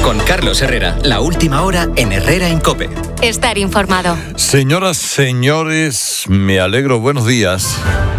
Con Carlos Herrera, la última hora en Herrera en COPE. Estar informado. Señoras, señores, me alegro. Buenos días.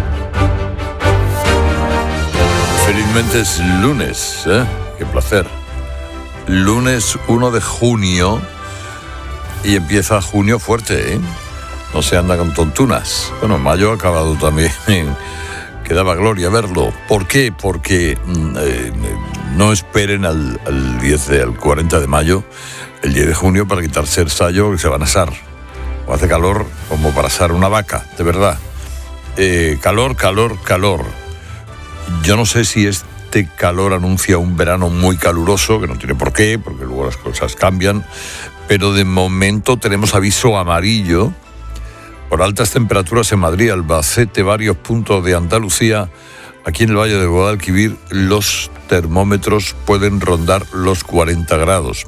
Felizmente es lunes, ¿eh? Qué placer. Lunes 1 de junio y empieza junio fuerte, ¿eh? No se anda con tontunas. Bueno, mayo ha acabado también. Que daba gloria verlo. ¿Por qué? Porque no esperen al 40 de mayo, el 10 de junio, para quitarse el sayo, que se van a asar. O hace calor como para asar una vaca, de verdad. Calor. Yo no sé si este calor anuncia un verano muy caluroso, que no tiene por qué, porque luego las cosas cambian, pero de momento tenemos aviso amarillo por altas temperaturas en Madrid, Albacete, varios puntos de Andalucía. Aquí en el Valle de Guadalquivir los termómetros pueden rondar los 40 grados.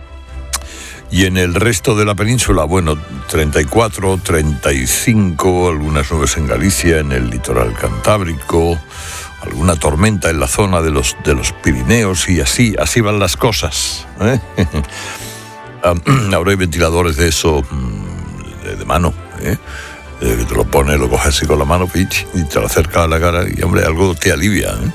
Y en el resto de la península, 34, 35, algunas nubes en Galicia, en el litoral cantábrico, alguna tormenta en la zona de los Pirineos, y así van las cosas, ¿eh? Ahora hay ventiladores de eso, de mano, ¿eh? Que te lo pones, lo coges así con la mano, y te lo acercas a la cara, y hombre, algo te alivia, ¿eh?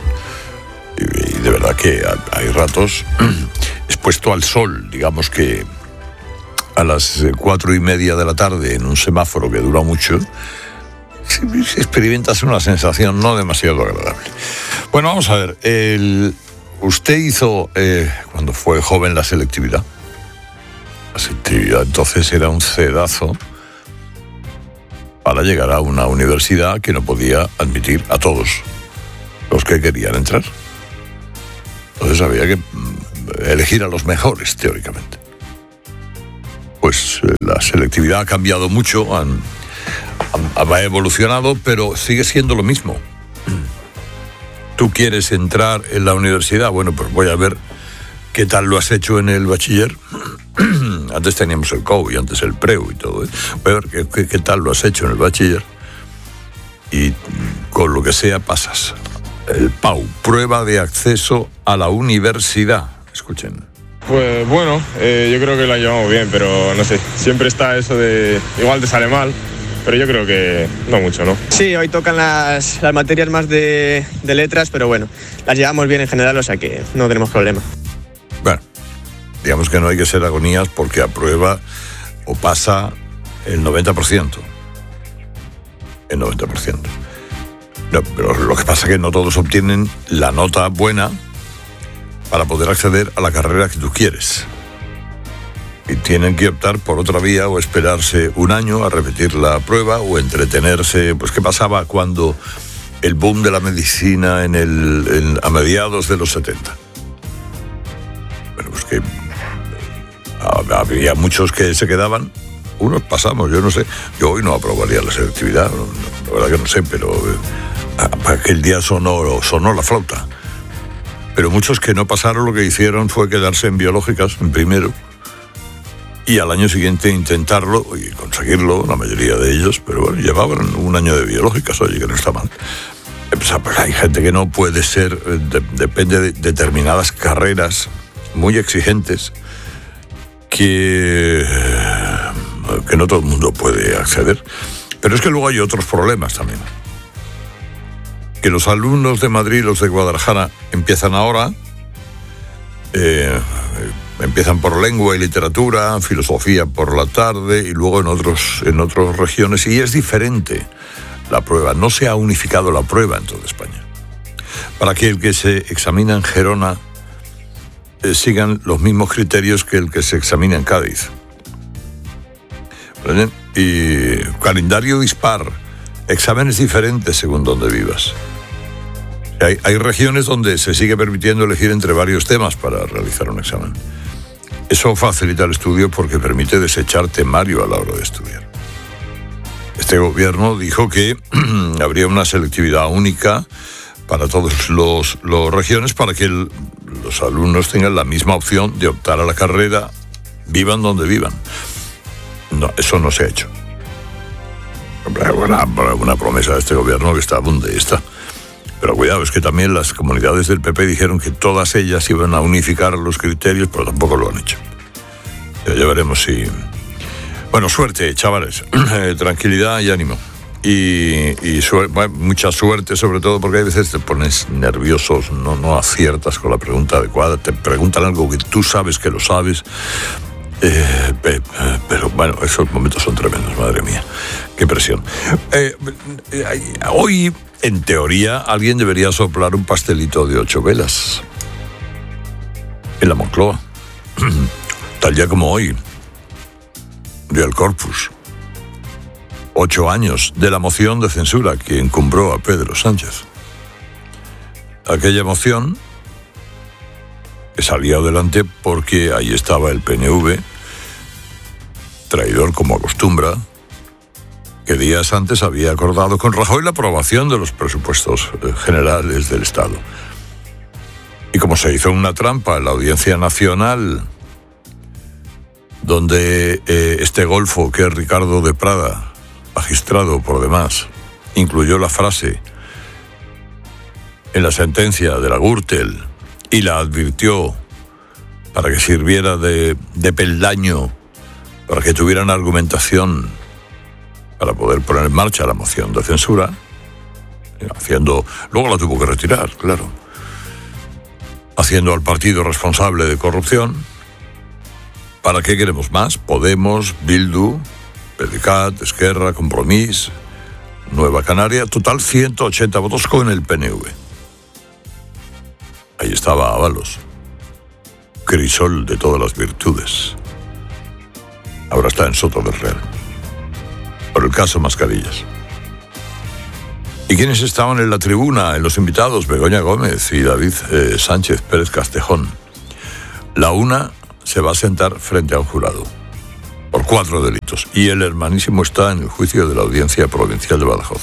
Y de verdad que hay ratos expuesto al sol, digamos que a las 4:30 de la tarde, en un semáforo que dura mucho, experimentas una sensación no demasiado agradable. Bueno, vamos a ver. Usted hizo, cuando fue joven, la selectividad. La selectividad entonces era un cedazo para llegar a una universidad que no podía admitir a todos los que querían entrar. Entonces había que elegir a los mejores, teóricamente. Pues la selectividad ha cambiado mucho, ha evolucionado, pero sigue siendo lo mismo. ¿Tú quieres entrar en la universidad? Bueno, pues voy a ver qué tal lo has hecho en el bachiller. Antes teníamos el COU y antes el PREU y todo, ¿eh? Voy a ver qué tal lo has hecho en el bachiller. Y con lo que sea pasas. El PAU, prueba de acceso a la universidad. Escuchen. Pues bueno, yo creo que la llevamos bien, pero no sé, siempre está eso de igual te sale mal, pero yo creo que no mucho, ¿no? Sí, hoy tocan las materias más de letras, pero bueno, las llevamos bien en general, o sea que no tenemos problema. Bueno, digamos que no hay que ser agonías porque aprueba o pasa el 90%. El 90%. No, pero lo que pasa es que no todos obtienen la nota buena para poder acceder a la carrera que tú quieres. Y tienen que optar por otra vía o esperarse un año a repetir la prueba o entretenerse. Pues ¿qué pasaba cuando el boom de la medicina a mediados de los 70? Bueno, pues que había muchos que se quedaban, unos pasamos, yo no sé. Yo hoy no aprobaría la selectividad, la verdad que no sé, pero aquel día sonó la flauta. Pero muchos que no pasaron lo que hicieron fue quedarse en biológicas en primero y al año siguiente intentarlo y conseguirlo, la mayoría de ellos, pero bueno, llevaban un año de biológicas, oye, que no está mal. Pues hay gente que no puede ser, depende de determinadas carreras muy exigentes que no todo el mundo puede acceder. Pero es que luego hay otros problemas también. Que los alumnos de Madrid y los de Guadalajara empiezan ahora, empiezan por lengua y literatura, filosofía por la tarde y luego en otras regiones, y es diferente la prueba, no se ha unificado la prueba en toda España. Para que el que se examina en Gerona sigan los mismos criterios que el que se examina en Cádiz. ¿Vale? Y calendario dispar, exámenes diferentes según donde vivas. Hay regiones donde se sigue permitiendo elegir entre varios temas para realizar un examen. Eso facilita el estudio porque permite desechar temario a la hora de estudiar. Este gobierno dijo que habría una selectividad única para todas las regiones para que los alumnos tengan la misma opción de optar a la carrera, vivan donde vivan. No, eso no se ha hecho. Una promesa de este gobierno que está donde está. Pero cuidado, es que también las comunidades del PP dijeron que todas ellas iban a unificar los criterios, pero tampoco lo han hecho. Ya veremos si... Bueno, suerte, chavales. Tranquilidad y ánimo. Y mucha suerte, sobre todo porque hay veces te pones nerviosos, no aciertas con la pregunta adecuada, te preguntan algo que tú sabes que lo sabes. Pero bueno, esos momentos son tremendos, madre mía, qué presión. Hoy, en teoría, alguien debería soplar un pastelito de 8 velas en la Moncloa, tal día como hoy, Día del Corpus. 8 años de la moción de censura que encumbró a Pedro Sánchez. Aquella moción que salía adelante porque ahí estaba el PNV, traidor como acostumbra, que días antes había acordado con Rajoy la aprobación de los presupuestos generales del Estado. Y como se hizo una trampa en la Audiencia Nacional, donde este golfo que es Ricardo de Prada, magistrado por demás, incluyó la frase en la sentencia de la Gürtel y la advirtió para que sirviera de peldaño, para que tuvieran argumentación para poder poner en marcha la moción de censura, luego la tuvo que retirar, claro, haciendo al partido responsable de corrupción. ¿Para qué queremos más? Podemos, Bildu, PDeCAT, Esquerra, Compromís, Nueva Canaria, total 180 votos con el PNV. Ahí estaba Ábalos, crisol de todas las virtudes. Ahora está en Soto del Real, por el caso Mascarillas. ¿Y quiénes estaban en la tribuna, en los invitados? Begoña Gómez y David Sánchez Pérez Castejón. La una se va a sentar frente a un jurado por 4 delitos y el hermanísimo está en el juicio de la Audiencia Provincial de Badajoz.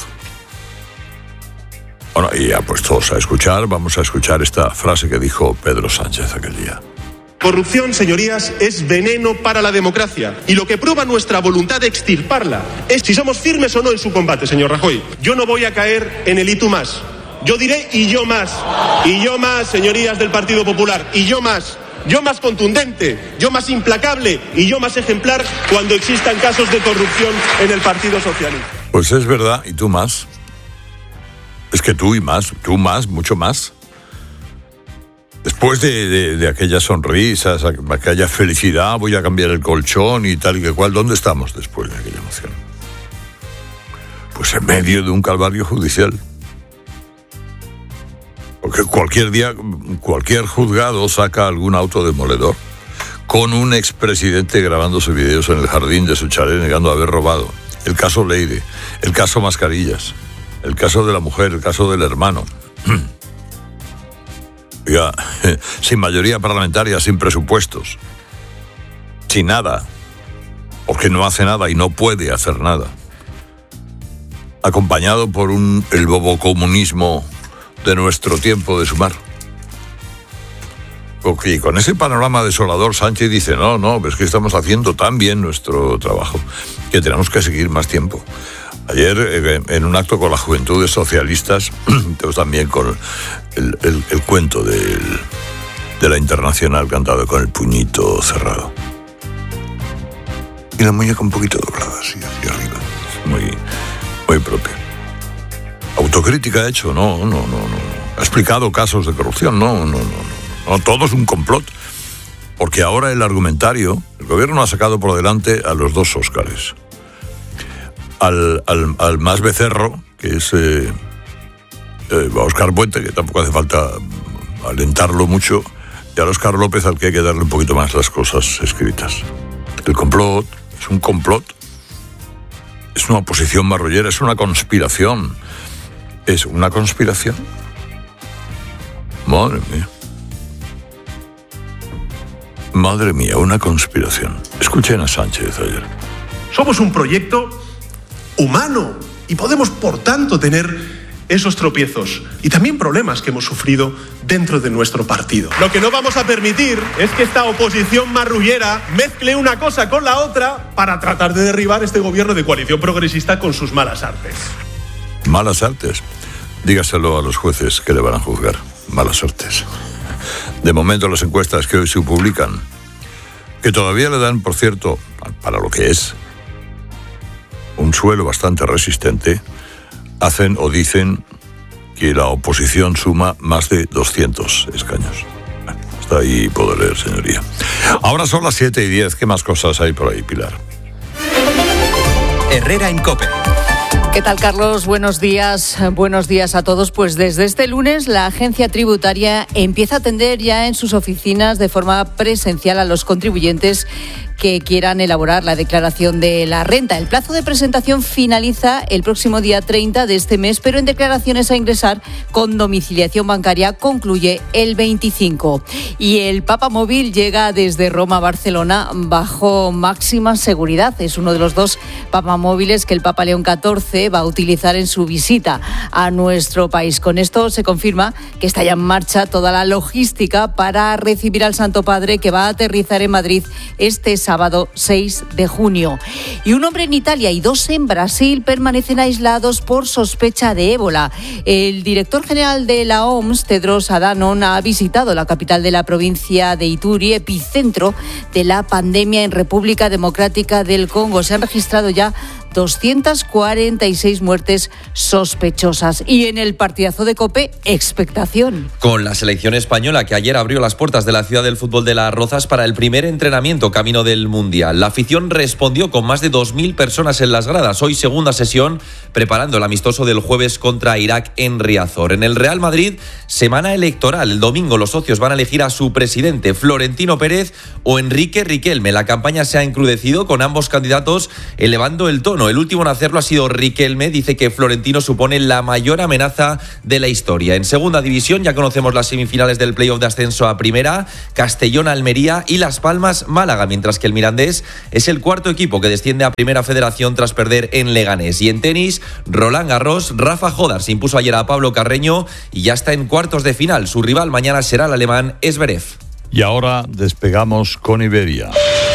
Bueno, y ya puestos a escuchar, vamos a escuchar esta frase que dijo Pedro Sánchez aquel día. Corrupción, señorías, es veneno para la democracia. Y lo que prueba nuestra voluntad de extirparla es si somos firmes o no en su combate, señor Rajoy. Yo no voy a caer en el y tú más. Yo diré y yo más. Y yo más, señorías del Partido Popular. Y yo más. Yo más contundente, yo más implacable y yo más ejemplar cuando existan casos de corrupción en el Partido Socialista. Pues es verdad, y tú más. Es que tú más, mucho más. Después de aquellas sonrisas, aquella felicidad, voy a cambiar el colchón y tal y que cual, ¿dónde estamos después de aquella emoción? Pues en medio de un calvario judicial. Porque cualquier día, cualquier juzgado saca algún auto demoledor con un expresidente grabándose videos en el jardín de su chalet negando haber robado. El caso Leire, el caso Mascarillas, el caso de la mujer, el caso del hermano. Oiga, sin mayoría parlamentaria, sin presupuestos, sin nada, porque no hace nada y no puede hacer nada. Acompañado por el bobocomunismo de nuestro tiempo de sumar. Y con ese panorama desolador, Sánchez dice, no, es que estamos haciendo tan bien nuestro trabajo que tenemos que seguir más tiempo. Ayer, en un acto con las Juventudes Socialistas, también con el cuento de la Internacional cantado con el puñito cerrado. Y la muñeca un poquito doblada, así, hacia arriba. Es muy propio. Autocrítica ha hecho, no. Ha explicado casos de corrupción, no, todo es un complot. Porque ahora el argumentario, el gobierno ha sacado por delante a los 2 Óscares. Al más becerro, que es Óscar Puente, que tampoco hace falta alentarlo mucho, y al Óscar López, al que hay que darle un poquito más las cosas escritas. El complot es un complot, es una oposición marrullera, es una conspiración. ¿Es una conspiración? Madre mía, una conspiración. Escuchen a Sánchez ayer. Somos un proyecto humano y podemos, por tanto, tener esos tropiezos y también problemas que hemos sufrido dentro de nuestro partido. Lo que no vamos a permitir es que esta oposición marrullera mezcle una cosa con la otra para tratar de derribar este gobierno de coalición progresista con sus malas artes. Malas artes. dígaselo a los jueces que le van a juzgar. Malas suertes. De momento las encuestas que hoy se publican, que todavía le dan, por cierto, para lo que es, un suelo bastante resistente, hacen o dicen que la oposición suma más de 200 escaños. Bueno, hasta ahí puedo leer, señoría. Ahora son las 7:10. ¿Qué más cosas hay por ahí, Pilar? Herrera en COPE. ¿Qué tal, Carlos? Buenos días a todos. Pues desde este lunes la agencia tributaria empieza a atender ya en sus oficinas de forma presencial a los contribuyentes que quieran elaborar la declaración de la renta. El plazo de presentación finaliza el próximo día 30 de este mes, pero en declaraciones a ingresar con domiciliación bancaria concluye el 25. Y el Papamóvil llega desde Roma a Barcelona bajo máxima seguridad. Es uno de los 2 Papamóviles que el Papa León XIV va a utilizar en su visita a nuestro país. Con esto se confirma que está ya en marcha toda la logística para recibir al Santo Padre, que va a aterrizar en Madrid este sábado 6 de junio. Y un hombre en Italia y 2 en Brasil permanecen aislados por sospecha de ébola. El director general de la OMS, Tedros Adhanom, ha visitado la capital de la provincia de Ituri, epicentro de la pandemia en República Democrática del Congo. Se han registrado ya 246 muertes sospechosas. Y en el partidazo de COPE, expectación. Con la selección española, que ayer abrió las puertas de la ciudad del fútbol de Las Rozas para el primer entrenamiento camino del Mundial. La afición respondió con más de 2.000 personas en las gradas. Hoy segunda sesión, preparando el amistoso del jueves contra Irak en Riazor. En el Real Madrid, semana electoral. El domingo los socios van a elegir a su presidente, Florentino Pérez o Enrique Riquelme. La campaña se ha encrudecido, con ambos candidatos elevando el tono. El último en hacerlo ha sido Riquelme. Dice que Florentino supone la mayor amenaza de la historia. En segunda división ya conocemos las semifinales del playoff de ascenso a primera: Castellón, Almería y Las Palmas, Málaga, mientras que el Mirandés es el cuarto equipo que desciende a Primera Federación tras perder en Leganés. Y en tenis, Roland Garros, Rafa Jodar se impuso ayer a Pablo Carreño y ya está en cuartos de final. Su rival mañana será el alemán Zverev. Y ahora despegamos con Iberia.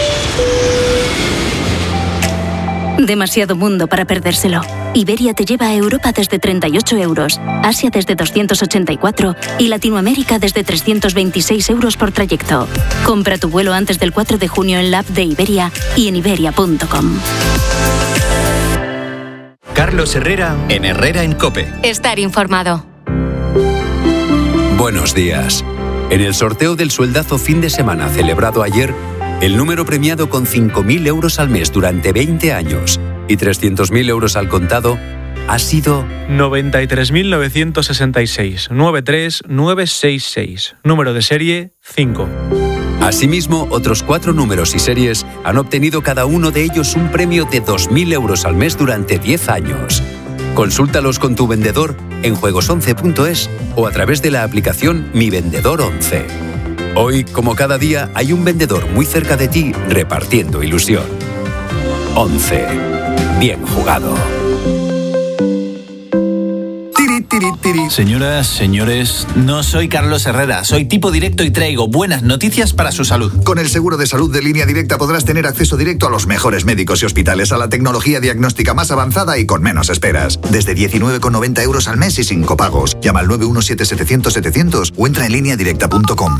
Demasiado mundo para perdérselo. Iberia te lleva a Europa desde 38 euros, Asia desde 284 y Latinoamérica desde 326 euros por trayecto. Compra tu vuelo antes del 4 de junio en la app de Iberia y en iberia.com. Carlos Herrera en Herrera en COPE. Estar informado. Buenos días. En el sorteo del sueldazo fin de semana celebrado ayer, el número premiado con 5.000 euros al mes durante 20 años y 300.000 euros al contado ha sido 93.966, 93966, número de serie 5. Asimismo, otros 4 números y series han obtenido cada uno de ellos un premio de 2.000 euros al mes durante 10 años. Consúltalos con tu vendedor en juegos11.es o a través de la aplicación Mi Vendedor 11. Hoy, como cada día, hay un vendedor muy cerca de ti repartiendo ilusión. 11. Bien jugado. Señoras, señores, no soy Carlos Herrera, soy tipo directo y traigo buenas noticias para su salud. Con el seguro de salud de Línea Directa podrás tener acceso directo a los mejores médicos y hospitales, a la tecnología diagnóstica más avanzada y con menos esperas. Desde 19,90 euros al mes y sin copagos. Llama al 917-700-700 o entra en lineadirecta.com.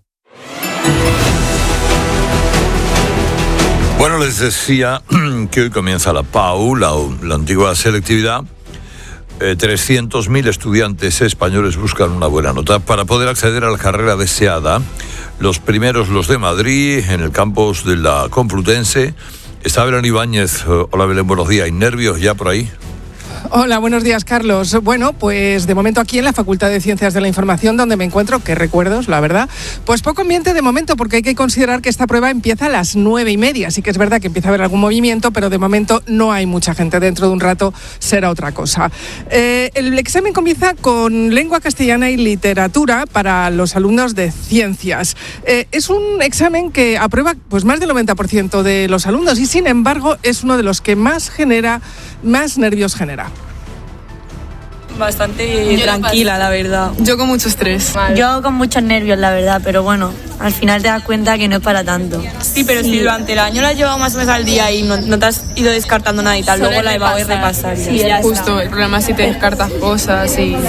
Bueno, les decía que hoy comienza la PAU, la antigua selectividad. 300.000 estudiantes españoles buscan una buena nota para poder acceder a la carrera deseada. Los primeros, los de Madrid, en el campus de la Complutense. Está Belén Ibáñez. Hola Belén, buenos días. ¿Hay nervios ya por ahí? Hola, buenos días, Carlos. Bueno, pues de momento aquí en la Facultad de Ciencias de la Información, donde me encuentro, qué recuerdos, la verdad, pues poco ambiente de momento, porque hay que considerar que esta prueba empieza a las 9:30, así que es verdad que empieza a haber algún movimiento, pero de momento no hay mucha gente. Dentro de un rato será otra cosa. El examen comienza con lengua castellana y literatura para los alumnos de ciencias. Es un examen que aprueba pues más del 90% de los alumnos y, sin embargo, es uno de los que más nervios genera. bastante tranquila, la verdad. Yo con mucho estrés. Yo con muchos nervios, la verdad, pero bueno, al final te das cuenta que no es para tanto. Sí, pero si durante el año lo has llevado más o menos al día y no te has ido descartando nada y tal, luego la va a repasar. Sí, justo, el problema es si te descartas cosas y...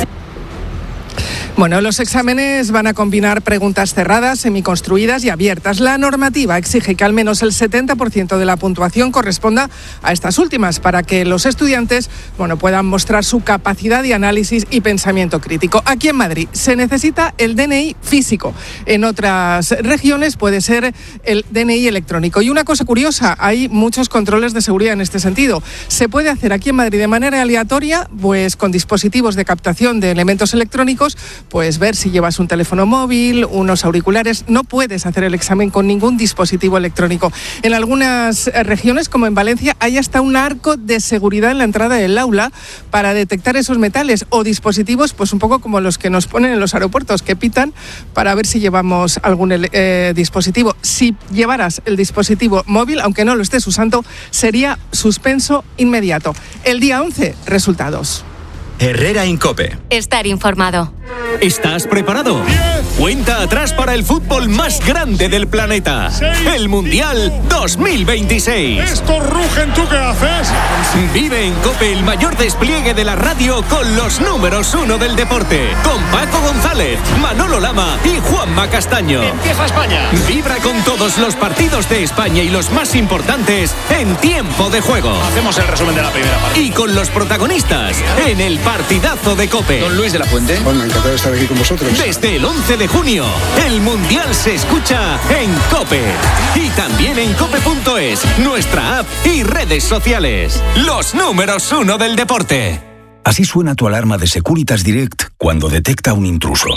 Bueno, los exámenes van a combinar preguntas cerradas, semiconstruidas y abiertas. La normativa exige que al menos el 70% de la puntuación corresponda a estas últimas para que los estudiantes, puedan mostrar su capacidad de análisis y pensamiento crítico. Aquí en Madrid se necesita el DNI físico. En otras regiones puede ser el DNI electrónico. Y una cosa curiosa, hay muchos controles de seguridad en este sentido. Se puede hacer aquí en Madrid de manera aleatoria, pues con dispositivos de captación de elementos electrónicos, pues ver si llevas un teléfono móvil, unos auriculares. No puedes hacer el examen con ningún dispositivo electrónico. En algunas regiones, como en Valencia, hay hasta un arco de seguridad en la entrada del aula para detectar esos metales o dispositivos, pues un poco como los que nos ponen en los aeropuertos, que pitan para ver si llevamos algún dispositivo. Si llevaras el dispositivo móvil, aunque no lo estés usando, sería suspenso inmediato. El día 11, resultados. Herrera en COPE. Estar informado. ¿Estás preparado? 10. Cuenta atrás para el fútbol más grande del planeta. 6. El Mundial 2026. Estos rugen, ¿tú qué haces? Vive en COPE el mayor despliegue de la radio con los números 1 del deporte. Con Paco González, Manolo Lama y Juanma Castaño. Empieza España. Vibra con todos los partidos de España y los más importantes en tiempo de juego. Hacemos el resumen de la primera parte. Y con los protagonistas en el partidazo de COPE. Don Luis de la Fuente. Bueno, encantado de estar aquí con vosotros. Desde el 11 de junio, el Mundial se escucha en COPE. Y también en COPE.es, nuestra app y redes sociales. Los números 1 del deporte. Así suena tu alarma de Securitas Direct cuando detecta un intruso.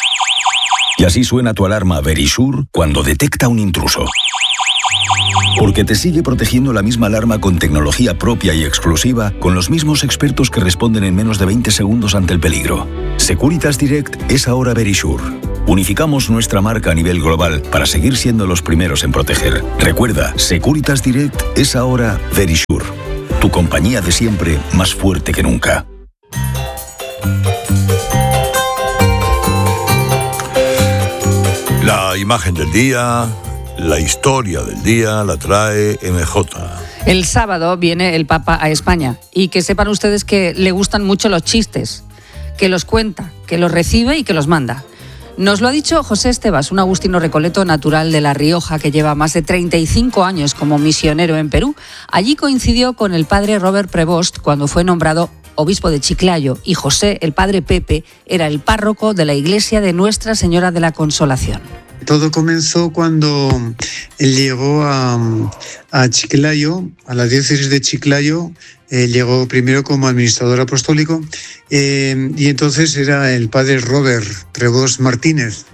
Y así suena tu alarma Verisure cuando detecta un intruso. Porque te sigue protegiendo la misma alarma con tecnología propia y exclusiva, con los mismos expertos que responden en menos de 20 segundos ante el peligro. Securitas Direct es ahora Verisure. Unificamos nuestra marca a nivel global para seguir siendo los primeros en proteger. Recuerda, Securitas Direct es ahora Verisure. Tu compañía de siempre, más fuerte que nunca. La imagen del día, la historia del día la trae MJ. El sábado viene el Papa a España y que sepan ustedes que le gustan mucho los chistes, que los cuenta, que los recibe y que los manda. Nos lo ha dicho José Estebas, un agustino recoleto natural de La Rioja que lleva más de 35 años como misionero en Perú. Allí coincidió con el padre Robert Prevost cuando fue nombrado obispo de Chiclayo y José, el padre Pepe, era el párroco de la iglesia de Nuestra Señora de la Consolación. Todo comenzó cuando él llegó a Chiclayo, a la diócesis de Chiclayo. Llegó primero como administrador apostólico y entonces era el padre Robert Prevost Martínez.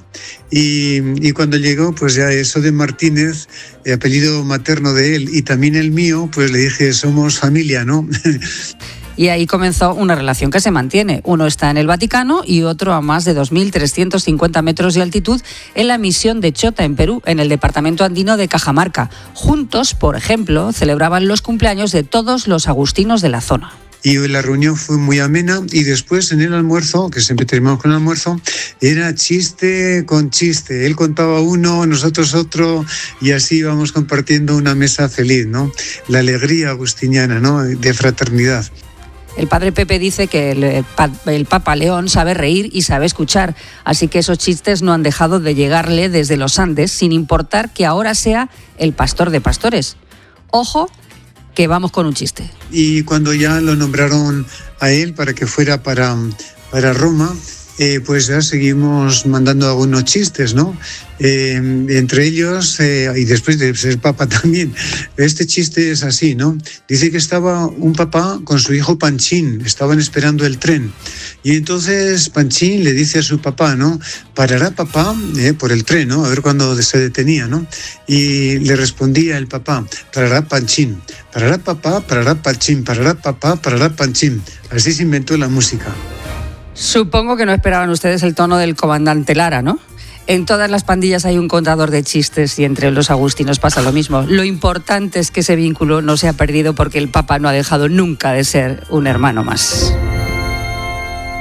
Y cuando llegó, pues ya eso de Martínez, apellido materno de él y también el mío, pues le dije, somos familia, ¿no? Y ahí comenzó una relación que se mantiene. Uno está en el Vaticano y otro a más de 2.350 metros de altitud en la misión de Chota, en Perú, en el departamento andino de Cajamarca. Juntos, por ejemplo, celebraban los cumpleaños de todos los agustinos de la zona. Y la reunión fue muy amena y después en el almuerzo, que siempre terminamos con el almuerzo, era chiste con chiste. Él contaba uno, nosotros otro y así íbamos compartiendo una mesa feliz, ¿no? La alegría agustiniana, ¿no? De fraternidad. El padre Pepe dice que el Papa León sabe reír y sabe escuchar, así que esos chistes no han dejado de llegarle desde los Andes, sin importar que ahora sea el pastor de pastores. Ojo, que vamos con un chiste. Y cuando ya lo nombraron a él para que fuera para Roma, pues ya seguimos mandando algunos chistes, ¿no? Entre ellos, y después de ser papa también, este chiste es así, ¿no? Dice que estaba un papá con su hijo Panchín, estaban esperando el tren, y entonces Panchín le dice a su papá, ¿no? Parará papá por el tren, ¿no? A ver cuándo se detenía, ¿no? Y le respondía el papá, parará Panchín, parará papá, parará Panchín, parará papá, parará Panchín. Así se inventó la música. Supongo que no esperaban ustedes el tono del comandante Lara, ¿no? En todas las pandillas hay un contador de chistes y entre los agustinos pasa lo mismo. Lo importante es que ese vínculo no se ha perdido porque el Papa no ha dejado nunca de ser un hermano más.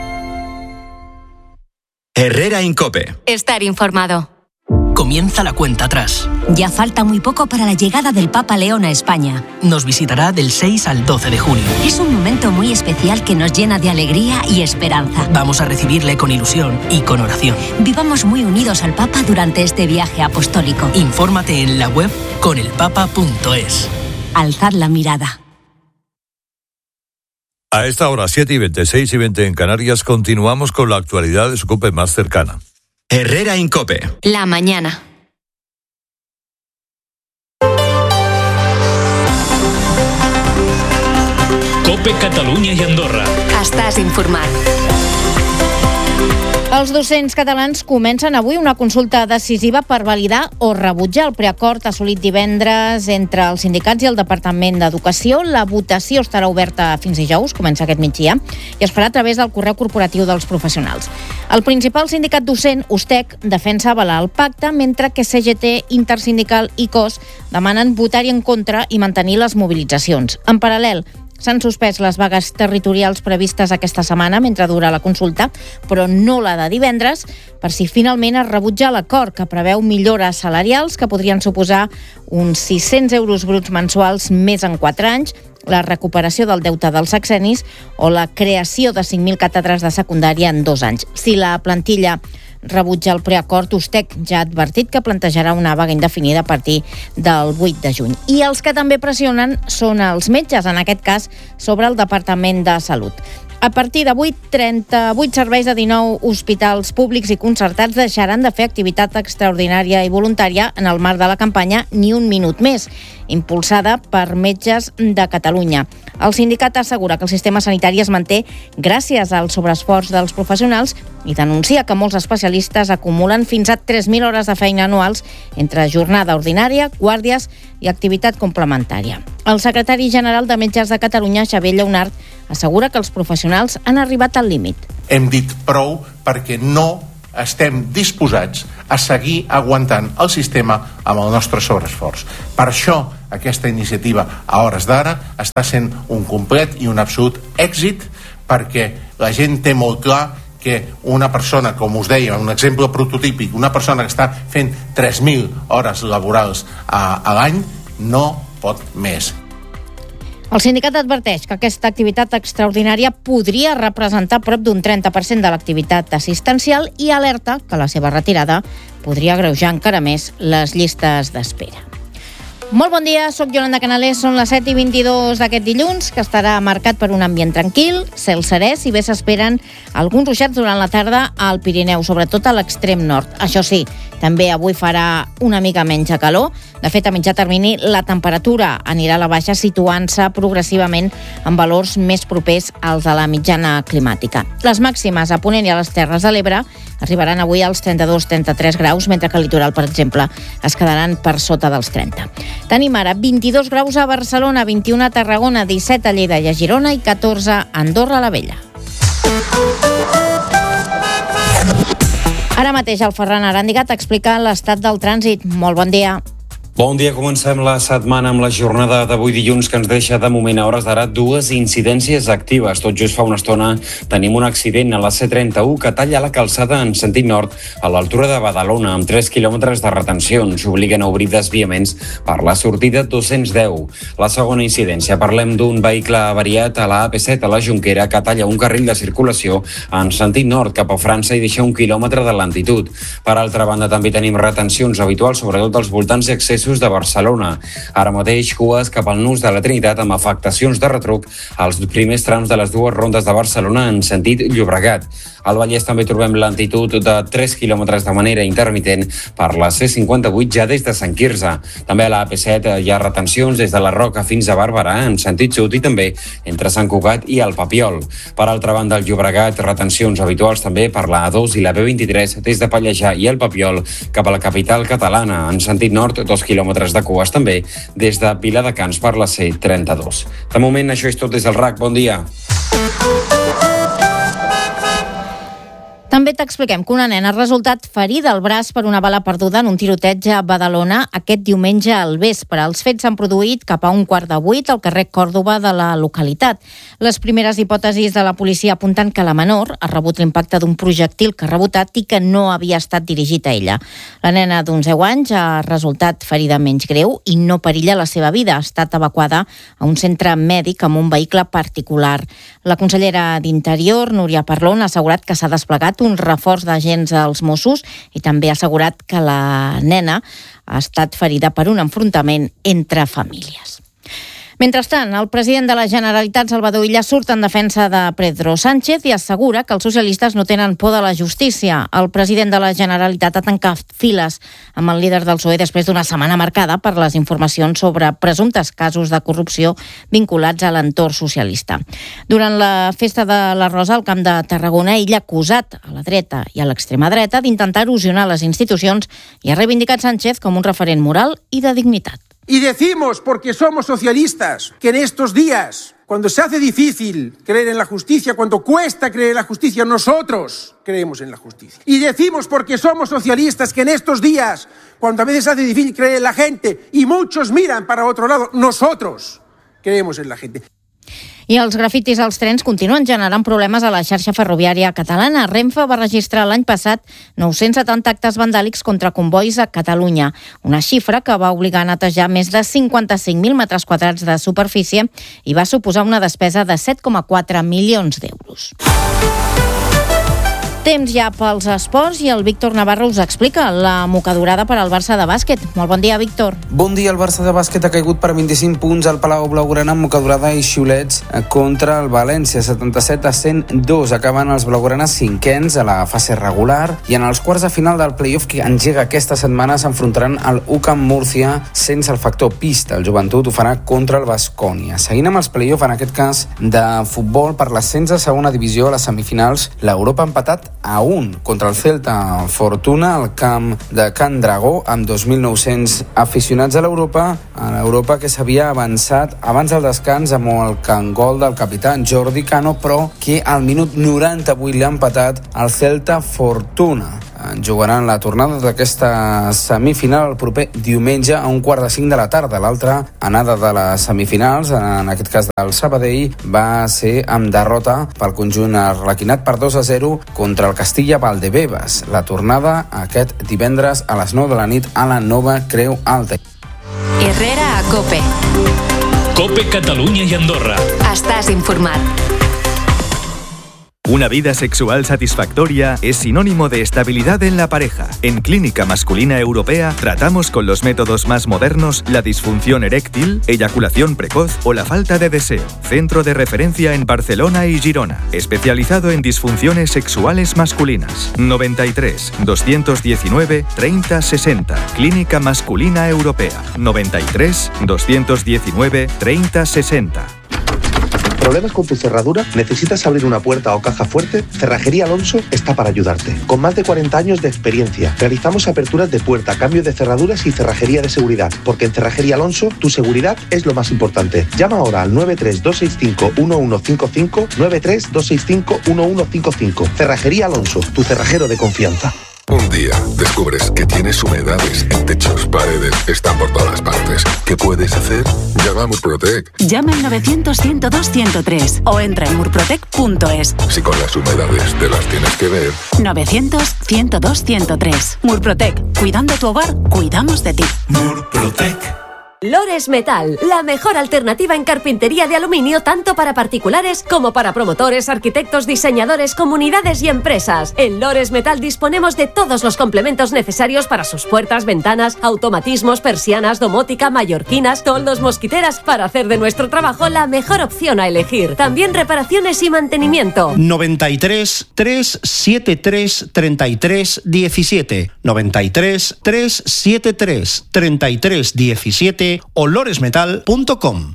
Herrera Incope. Estar informado. Comienza la cuenta atrás. Ya falta muy poco para la llegada del Papa León a España. Nos visitará del 6 al 12 de junio. Es un momento muy especial que nos llena de alegría y esperanza. Vamos a recibirle con ilusión y con oración. Vivamos muy unidos al Papa durante este viaje apostólico. Infórmate en la web conelpapa.es. Alzad la mirada. A esta hora, 7:20, 6:20 en Canarias, continuamos con la actualidad de su COPE más cercana. Herrera Incope. La mañana. COPE Catalunya i Andorra. Estàs informat. Els docents catalans comencen avui una consulta decisiva per validar o rebutjar el preacord assolit divendres entre els sindicats i el Departament d'Educació. La votació estarà oberta fins dijous, comença aquest migdia, i es farà a través del correu corporatiu dels professionals. El principal sindicat docent, USTEC, defensa avalar el pacte, mentre que CGT, Intersindical i COS demanen votar-hi en contra i mantenir les mobilitzacions. En paral·lel, s'han suspès les vagues territorials previstes aquesta setmana mentre dura la consulta, però no la de divendres, per si finalment es rebutja l'acord que preveu millores salarials que podrien suposar uns 600 euros bruts mensuals més en 4 anys, la recuperació del deute dels sexennis o la creació de 5.000 càtedres de secundària en 2 anys. Si la plantilla rebutja el preacord, USTEC ja ha advertit que plantejarà una vaga indefinida a partir del 8 de juny. I els que també pressionen són els metges, en aquest cas sobre el Departament de Salut. A partir d'avui, 38 serveis de 19 hospitals públics i concertats deixaran de fer activitat extraordinària i voluntària en el marc de la campanya Ni un minut més, impulsada per Metges de Catalunya. El sindicat assegura que el sistema sanitari es manté gràcies al sobreesforç dels professionals i denuncia que molts especialistes acumulen fins a 3.000 hores de feina anuals entre jornada ordinària, guàrdies i activitat complementària. El secretari general de Metges de Catalunya, Xavier Lleonart, assegura que els professionals han arribat al límit. Hem dit prou perquè no estem disposats a seguir aguantant el sistema amb el nostre sobreesforç. Per això, aquesta iniciativa a hores d'ara està sent un complet i un absolut èxit, perquè la gent té molt clar que una persona, com us deia, un exemple prototípic, una persona que està fent 3.000 hores laborals a l'any, no pot més. El sindicat adverteix que aquesta activitat extraordinària podria representar prop d'un 30% de l'activitat assistencial i alerta que la seva retirada podria agreujar encara més les llistes d'espera. Molt bon dia, soc Yolanda Canalés, són les 7:22 d'aquest dilluns, que estarà marcat per un ambient tranquil, cel serè, si bé s'esperen alguns ruixats durant la tarda al Pirineu, sobretot a l'extrem nord. Això sí, també avui farà una mica menys de calor. De fet, a mitjà termini, la temperatura anirà a la baixa, situant-se progressivament en valors més propers als de la mitjana climàtica. Les màximes a Ponent i a les Terres de l'Ebre arribaran avui als 32-33 graus, mentre que al litoral, per exemple, es quedaran per sota dels 30. Tenim ara 22 graus a Barcelona, 21 a Tarragona, 17 a Lleida i a Girona i 14 a Andorra la Vella. Ara mateix el Ferran Arandigat explica l'estat del trànsit. Molt bon dia. Bon dia, comencem la setmana amb la jornada d'avui dilluns, que ens deixa de moment a hores d'ara 2 incidències actives. Tot just fa una estona tenim un accident a la C31 que talla la calçada en sentit nord a l'altura de Badalona, amb 3 quilòmetres de retencions. Obliguen a obrir desviaments per la sortida 210. La segona incidència, parlem d'un vehicle avariat a la AP7 a la Jonquera que talla un carril de circulació en sentit nord cap a França i deixa 1 quilòmetre de lentitud. Per altra banda, també tenim retencions habituals, sobretot als voltants i accessos de Barcelona. Ara mateix, cues cap al Nus de la Trinitat amb afectacions de retruc als primers trams de les 2 rondes de Barcelona en sentit Llobregat. Al Vallès també trobem lentitud de 3 quilòmetres de manera intermitent per la C58 ja des de Sant Quirze. També a la AP7 hi ha retencions des de la Roca fins a Barberà en sentit sud i també entre Sant Cugat i el Papiol. Per altra banda, al Llobregat, retencions habituals també per la A2 i la B23 des de Pallejà i el Papiol cap a la capital catalana. En sentit nord, 2 quilòmetres de cues també des de Viladecans per la C32. De moment, això és tot des del RAC. Bon dia. També t'expliquem que una nena ha resultat ferida al braç per una bala perduda en un tiroteig a Badalona aquest diumenge al vespre. Els fets s'han produït cap a 7:15 al carrer Còrdova de la localitat. Les primeres hipòtesis de la policia apunten que la menor ha rebut l'impacte d'un projectil que ha rebotat i que no havia estat dirigit a ella. La nena d'uns 10 anys ha resultat ferida menys greu i no perilla la seva vida. Ha estat evacuada a un centre mèdic amb un vehicle particular. La consellera d'Interior, Núria Parlon, ha assegurat que s'ha desplegat un reforç d'agents als Mossos i també ha assegurat que la nena ha estat ferida per un enfrontament entre famílies. Mentrestant, el president de la Generalitat, Salvador Illa, surt en defensa de Pedro Sánchez i assegura que els socialistes no tenen por de la justícia. El president de la Generalitat ha tancat files amb el líder del PSOE després d'una setmana marcada per les informacions sobre presumptes casos de corrupció vinculats a l'entorn socialista. Durant la festa de la Rosa al Camp de Tarragona, Illa ha acusat a la dreta i a l'extrema dreta d'intentar erosionar les institucions i ha reivindicat Sánchez com un referent moral i de dignitat. Y decimos, porque somos socialistas, que en estos días, cuando se hace difícil creer en la justicia, cuando cuesta creer en la justicia, nosotros creemos en la justicia. Y decimos, porque somos socialistas, que en estos días, cuando a veces se hace difícil creer en la gente y muchos miran para otro lado, nosotros creemos en la gente. I els grafitis als trens continuen generant problemes a la xarxa ferroviària catalana. Renfe va registrar l'any passat 970 actes vandàlics contra convois a Catalunya, una xifra que va obligar a netejar més de 55.000 metres quadrats de superfície i va suposar una despesa de 7,4 milions d'euros. Temps ja pels esports i el Víctor Navarro us explica la mocadurada per al Barça de bàsquet. Molt bon dia, Víctor. Bon dia. El Barça de bàsquet ha caigut per 25 punts al Palau Blaugrana amb mocadurada i xiulets contra el València, 77-102. Acaben els blaugranes cinquens a la fase regular i en els quarts de final del playoff que engega aquesta setmana s'enfrontaran al UCAM Múrcia sense el factor pista. El Joventut ho farà contra el Baskonia. Seguint amb els playoff, en aquest cas de futbol, per l'ascens de segona divisió a les semifinals, l'Europa ha empatat a 1 contra el Celta Fortuna al camp de Can Dragó amb 2.900 aficionats a l'Europa que s'havia avançat abans del descans amb el gol del capità Jordi Cano, però que al minut 98 l'ha empatat al Celta Fortuna. Jugaran la tornada d'aquesta semifinal el proper diumenge a 4:45 de la tarda. L'altra anada de les semifinals, en aquest cas del Sabadell, va ser amb derrota pel conjunt arlequinat per 2-0 contra el Castilla Valdebebas. La tornada aquest divendres a les 9 de la nit a la Nova Creu Alta. Herrera a COPE. COPE Catalunya y Andorra. Estàs informat. Una vida sexual satisfactoria es sinónimo de estabilidad en la pareja. En Clínica Masculina Europea tratamos con los métodos más modernos la disfunción eréctil, eyaculación precoz o la falta de deseo. Centro de referencia en Barcelona y Girona. Especializado en disfunciones sexuales masculinas. 93 219 30 60. Clínica Masculina Europea. 93 219 30 60. ¿Problemas con tu cerradura? ¿Necesitas abrir una puerta o caja fuerte? Cerrajería Alonso está para ayudarte. Con más de 40 años de experiencia, realizamos aperturas de puerta, cambio de cerraduras y cerrajería de seguridad. Porque en Cerrajería Alonso, tu seguridad es lo más importante. Llama ahora al 93-265-1155, 93-265-1155. Cerrajería Alonso, tu cerrajero de confianza. Un día descubres que tienes humedades en techos, paredes, están por todas partes. ¿Qué puedes hacer? Llama a Murprotec. Llama al 900-102-103 o entra en murprotec.es. Si con las humedades te las tienes que ver. 900-102-103. Murprotec. Cuidando tu hogar, cuidamos de ti. Murprotec. Lores Metal, la mejor alternativa en carpintería de aluminio tanto para particulares como para promotores, arquitectos, diseñadores, comunidades y empresas. En Lores Metal disponemos de todos los complementos necesarios para sus puertas, ventanas, automatismos, persianas, domótica, mallorquinas, toldos, mosquiteras, para hacer de nuestro trabajo la mejor opción a elegir. También reparaciones y mantenimiento. 93 373 33 17 93 373 33 17 o loresmetal.com.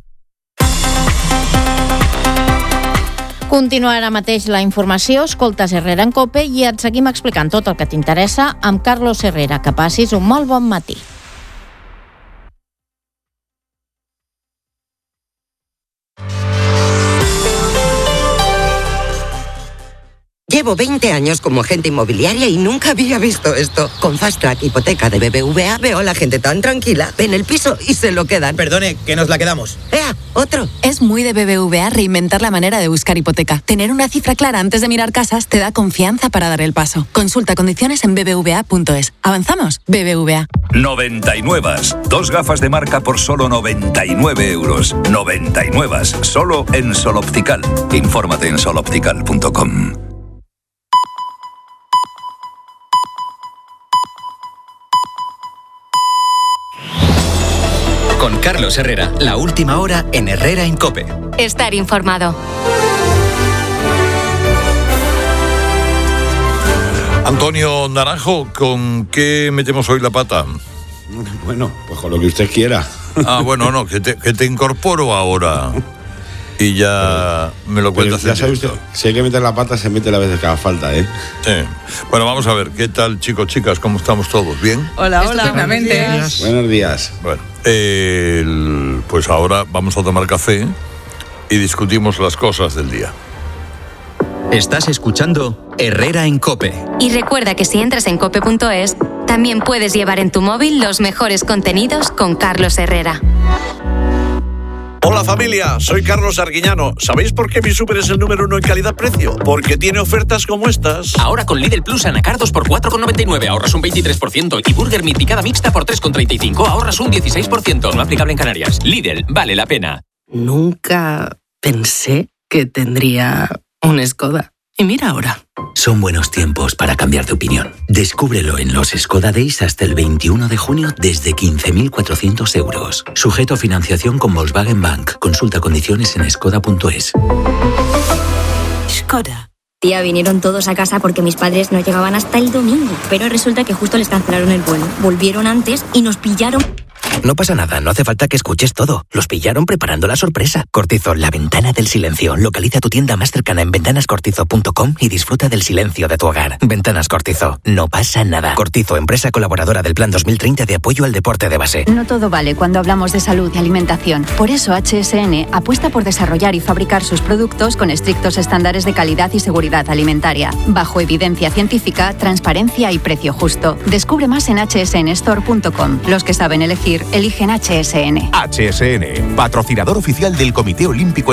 Continua ara mateix la informació. Escoltes Herrera en COPE i et seguim explicant tot el que t'interessa amb Carlos Herrera. Que passis un molt bon matí. Llevo 20 años como agente inmobiliaria y nunca había visto esto. Con Fast Track Hipoteca de BBVA veo a la gente tan tranquila. Ven el piso y se lo quedan. Perdone, que nos la quedamos. ¡Ea! ¡Otro! Es muy de BBVA reinventar la manera de buscar hipoteca. Tener una cifra clara antes de mirar casas te da confianza para dar el paso. Consulta condiciones en bbva.es. ¿Avanzamos? BBVA. 99. 2 gafas de marca por solo 99 euros. 99. Solo en Sol Optical. Infórmate en soloptical.com. Con Carlos Herrera, la última hora en Herrera en COPE. Estar informado. Antonio Naranjo, ¿con qué metemos hoy la pata? Bueno, pues con lo que usted quiera. Bueno, no, que te incorporo ahora y ya me lo cuentas. Ya sabe usted, si hay que meter la pata, se mete la vez que haga falta, ¿eh? Sí. Bueno, vamos a ver, ¿qué tal, chicos, chicas? ¿Cómo estamos todos? ¿Bien? Hola, estupendamente. Buenos días. Bueno, pues ahora vamos a tomar café y discutimos las cosas del día. Estás escuchando Herrera en COPE. Y recuerda que si entras en cope.es, también puedes llevar en tu móvil los mejores contenidos con Carlos Herrera. Hola familia, soy Carlos Arguiñano. ¿Sabéis por qué mi súper es el número 1 en calidad-precio? Porque tiene ofertas como estas. Ahora con Lidl Plus anacardos por 4,99 ahorras un 23% y Burger Meat picada mixta por 3,35 ahorras un 16%. No aplicable en Canarias. Lidl, vale la pena. Nunca pensé que tendría un Skoda. Y mira ahora. Son buenos tiempos para cambiar de opinión. Descúbrelo en los Skoda Days hasta el 21 de junio desde 15.400 euros. Sujeto a financiación con Volkswagen Bank. Consulta condiciones en skoda.es. Skoda. Tía, vinieron todos a casa porque mis padres no llegaban hasta el domingo. Pero resulta que justo les cancelaron el vuelo. Volvieron antes y nos pillaron... No pasa nada, no hace falta que escuches todo. Los pillaron preparando la sorpresa. Cortizo, la ventana del silencio. Localiza tu tienda más cercana en ventanascortizo.com y disfruta del silencio de tu hogar. Ventanas Cortizo, no pasa nada. Cortizo, empresa colaboradora del Plan 2030 de apoyo al deporte de base. No todo vale cuando hablamos de salud y alimentación. Por eso HSN apuesta por desarrollar y fabricar sus productos con estrictos estándares de calidad y seguridad alimentaria, bajo evidencia científica, transparencia y precio justo. Descubre más en hsnstore.com. Los que saben elegir, eligen HSN. HSN, patrocinador oficial del Comité Olímpico